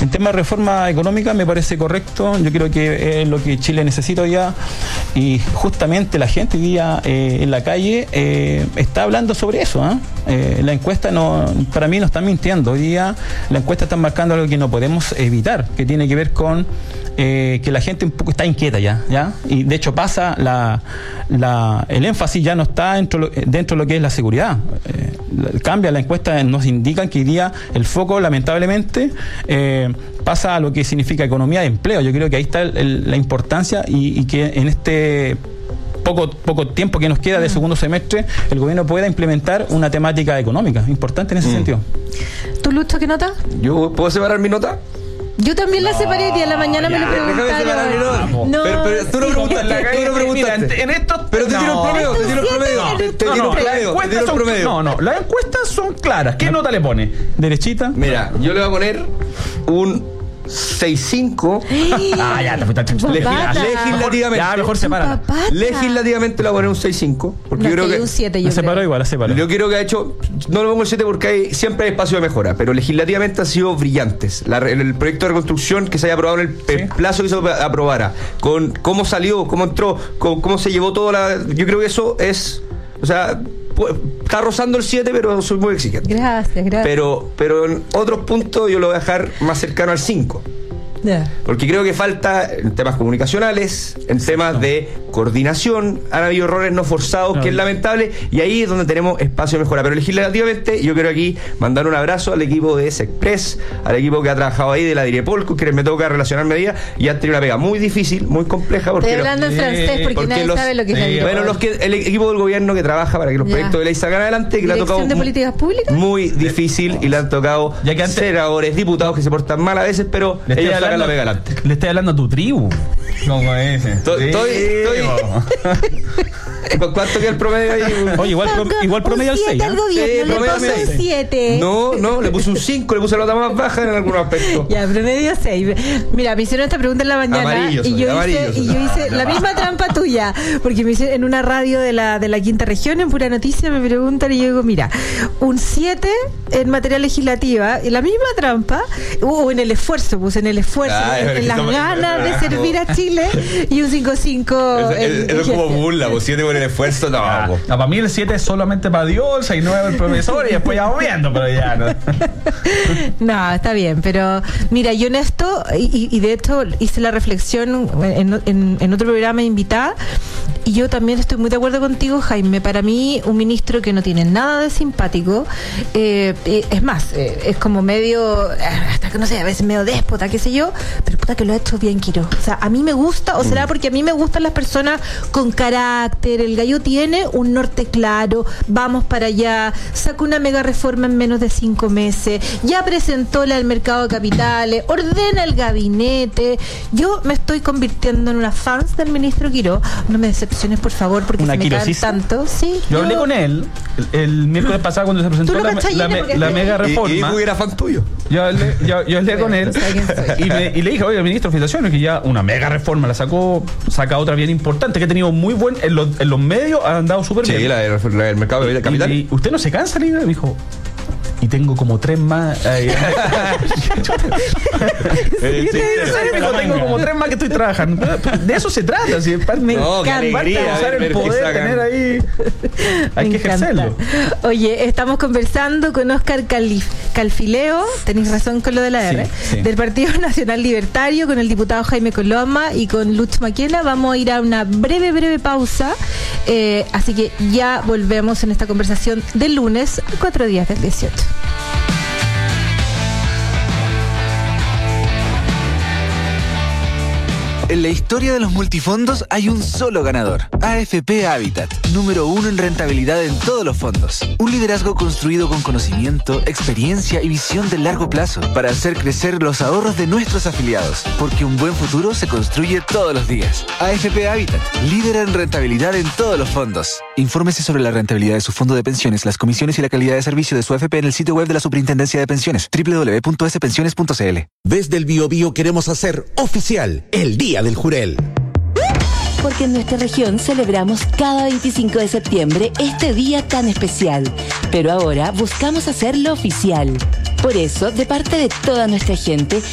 En tema de reforma económica me parece correcto, yo creo que es lo que Chile necesita hoy día, y justamente la gente hoy día en la calle está hablando sobre eso. La encuesta para mí no está mintiendo, hoy día la encuesta está marcando algo que no podemos evitar, que tiene que ver con que la gente un poco está inquieta ya, y de hecho pasa el énfasis ya no está dentro de lo que es la seguridad. Cambia la encuesta, nos indican que hoy día el foco lamentablemente pasa a lo que significa economía de empleo. Yo creo que ahí está la importancia y que en este poco tiempo que nos queda de segundo semestre el gobierno pueda implementar una temática económica importante en ese sentido. ¿Tú, Lucho, qué nota? ¿Yo puedo separar mi nota? Yo también la separé, y a la mañana me lo preguntaron. No, pero tú no preguntaste. Mira, en esto. Pero te tiro el promedio. No, las encuestas son claras. ¿Qué nota le pone? ¿Derechita? Mira, yo le voy a poner un 6.5. Ya, te fuiste legislativamente. Ya, mejor separa. Legislativamente le voy a poner un 6.5. Porque yo creo que un 7, la separó igual, la separó. Yo creo que ha hecho, no le pongo el 7 porque siempre hay espacio de mejora, pero legislativamente han sido brillantes. El proyecto de reconstrucción que se haya aprobado en el plazo que se aprobara, con cómo salió, cómo entró, cómo se llevó yo creo que eso es, o sea, está rozando el 7, pero soy muy exigente. Gracias. Pero en otros puntos yo lo voy a dejar más cercano al 5. Porque creo que falta en temas comunicacionales, en temas de coordinación, han habido errores no forzados, que es lamentable, y ahí es donde tenemos espacio de mejora. Pero legislativamente yo quiero aquí mandar un abrazo al equipo de Sexpress, al equipo que ha trabajado ahí de la Direpol, con quienes me toca relacionarme día, y han tenido una pega muy difícil, muy compleja. Estoy hablando en francés porque nadie sabe lo que es la Direpol. Bueno, el equipo del gobierno que trabaja para que los proyectos de ley salgan adelante, que le ha tocado de políticas públicas muy difícil, y le han tocado senadores, diputados que se portan mal a veces, pero ellos sacan la pega adelante. Le estoy hablando a tu tribu. ¿Cómo es? Estoy ¿Cuánto queda el promedio ahí? Oye, igual promedio al 6. Promedio al 7. No, le puse un 5, le puse la nota más baja en algunos aspectos. Ya, promedio 6. Mira, me hicieron esta pregunta en la mañana y yo hice la misma trampa tuya, porque me hice en una radio de la Quinta Región, en Pura Noticia, me preguntan y yo digo, mira, un 7 en materia legislativa, y la misma trampa, o en el esfuerzo, en las ganas de servir a Chile, y un 5-5. Es como burla, 7 por el esfuerzo, no. Para mí el 7 es solamente para Dios, 6-9 el profesor, y después ya vamos viendo, pero ya no. No, está bien, pero mira, yo en esto, y de hecho hice la reflexión en otro programa invitada, y yo también estoy muy de acuerdo contigo, Jaime. Para mí, un ministro que no tiene nada de simpático, es más, es como medio, hasta que no sé, a veces medio déspota, qué sé yo, pero puta que lo ha hecho bien, Quiro. O sea, a mí me gusta, o será porque a mí me gustan las personas con carácter. El gallo tiene un norte claro, vamos para allá, sacó una mega reforma en menos de 5 meses, ya presentó la del mercado de capitales, ordena el gabinete. Yo me estoy convirtiendo en una fans del ministro Quiró. No me decepciones, por favor, porque ¿Una se me caen tanto. Sí, yo hablé con él el miércoles pasado cuando se presentó la mega reforma. Y dijo que era fan tuyo. Yo hablé con él y le dije, oye, ministro, felicitaciones, que ya una mega reforma saca otra bien importante, que ha tenido muy buen, en los medios ha andado súper bien. Sí, la del mercado de capital. Y usted no se cansa, ni me dijo, y tengo como 3 más. Tengo como 3 más que estoy trabajando. De eso se trata. Si me encanta el poder tener ahí. Hay que ejercerlo. Oye, estamos conversando con Óscar Calfileo, tenéis razón con lo de la R, del Partido Nacional Libertario, con el diputado Jaime Coloma y con Lucho Maquena. Vamos a ir a una breve pausa. Así que ya volvemos en esta conversación del lunes, 4 días del 18. En la historia de los multifondos hay un solo ganador. AFP Habitat, número 1 en rentabilidad en todos los fondos. Un liderazgo construido con conocimiento, experiencia y visión de largo plazo para hacer crecer los ahorros de nuestros afiliados. Porque un buen futuro se construye todos los días. AFP Habitat, líder en rentabilidad en todos los fondos. Infórmese sobre la rentabilidad de su fondo de pensiones, las comisiones y la calidad de servicio de su AFP en el sitio web de la Superintendencia de Pensiones, www.spensiones.cl. Desde el Biobío queremos hacer oficial el Día del Jurel. Porque en nuestra región celebramos cada 25 de septiembre este día tan especial. Pero ahora buscamos hacerlo oficial. Por eso, de parte de toda nuestra gente,